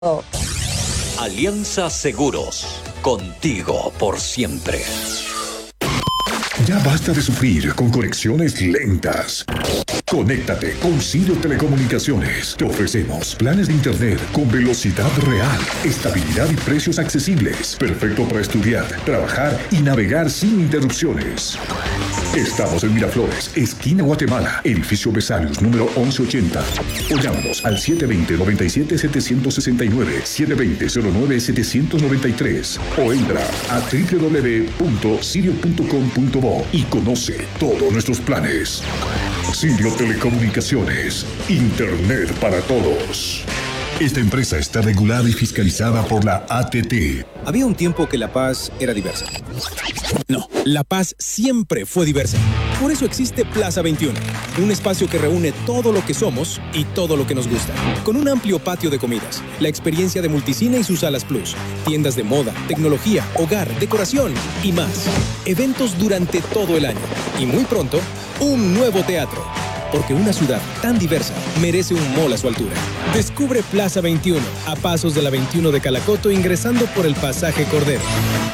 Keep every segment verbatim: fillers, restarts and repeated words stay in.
Alianza Seguros, contigo por siempre. Ya basta de sufrir con conexiones lentas. Conéctate con Sirio Telecomunicaciones. Te ofrecemos planes de internet con velocidad real, estabilidad y precios accesibles. Perfecto para estudiar, trabajar y navegar sin interrupciones. Estamos en Miraflores, esquina Guatemala, edificio Vesalius, número once ochenta. O llámanos al siete dos cero, nueve siete, siete seis nueve, siete dos cero, cero nueve, siete nueve tres. O entra a doble u doble u doble u punto sirio punto com punto bo y conoce todos nuestros planes. Sirio Telecomunicaciones, Internet para todos. Esta empresa está regulada y fiscalizada por la A T T. Había un tiempo que La Paz era diversa. No, La Paz siempre fue diversa. Por eso existe Plaza veintiuno, un espacio que reúne todo lo que somos y todo lo que nos gusta. Con un amplio patio de comidas, la experiencia de Multicine y sus salas Plus, tiendas de moda, tecnología, hogar, decoración y más. Eventos durante todo el año. Y muy pronto, un nuevo teatro. Porque una ciudad tan diversa merece un mall a su altura. Descubre Plaza veintiuno, a pasos de la veintiuno de Calacoto, ingresando por el pasaje Cordero.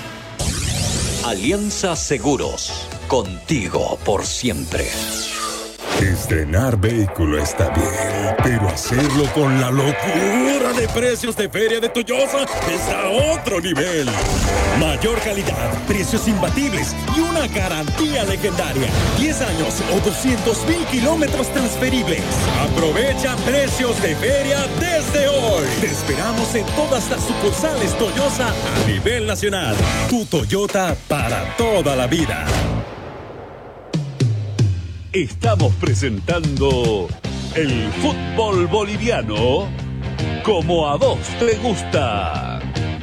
Alianza Seguros, contigo por siempre. Estrenar vehículo está bien, pero hacerlo con la locura de precios de Feria de Toyosa es a otro nivel. Mayor calidad, precios imbatibles y una garantía legendaria. diez años o doscientos mil kilómetros transferibles. Aprovecha precios de feria desde hoy. Te esperamos en todas las sucursales Toyosa a nivel nacional. Tu Toyota para toda la vida. Estamos presentando el fútbol boliviano como a vos te gusta.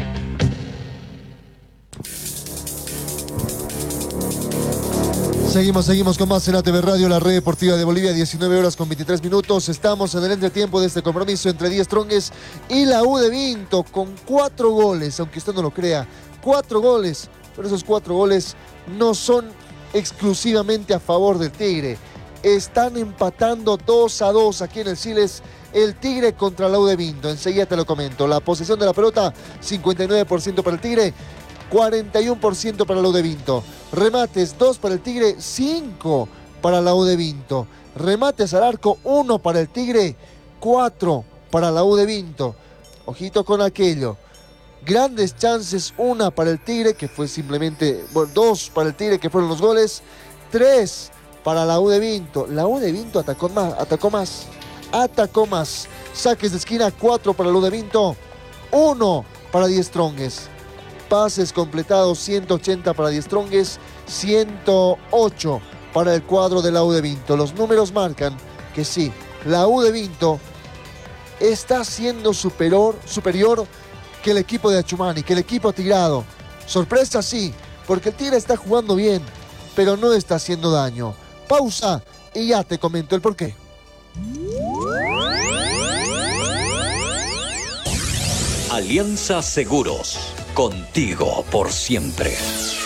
Seguimos, seguimos con más en A T V Radio, la red deportiva de Bolivia, diecinueve horas con veintitrés minutos. Estamos en el entretiempo de este compromiso entre Die Strongest y la U de Vinto, con cuatro goles, aunque usted no lo crea, cuatro goles, pero esos cuatro goles no son exclusivamente a favor del Tigre. Están empatando dos a dos aquí en el Siles, el Tigre contra la U de Vinto. Enseguida te lo comento. La posesión de la pelota, cincuenta y nueve por ciento para el Tigre, cuarenta y uno por ciento para la U de Vinto. Remates, dos para el Tigre, cinco para la U de Vinto. Remates al arco, uno para el Tigre, cuatro para la U de Vinto. Ojito con aquello. Grandes chances, una para el Tigre, que fue simplemente, bueno, dos para el Tigre, que fueron los goles, tres para la U de Vinto. La U de Vinto atacó más, atacó más, atacó más. Saques de esquina, cuatro para la U de Vinto, uno para Die Strongest. Pases completados, ciento ochenta para Die Strongest, ciento ocho para el cuadro de la U de Vinto. Los números marcan que sí, la U de Vinto está siendo superior, superior que el equipo de Achumani, que el equipo tirado. Sorpresa sí, porque el Tigre está jugando bien, pero no está haciendo daño. Pausa y ya te comento el porqué. Alianza Seguros, contigo por siempre.